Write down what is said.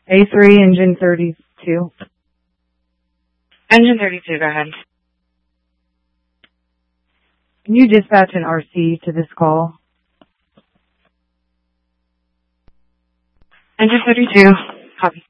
A3, engine 32. Engine 32, go ahead. Can you dispatch an RC to this call? Engine 32, copy.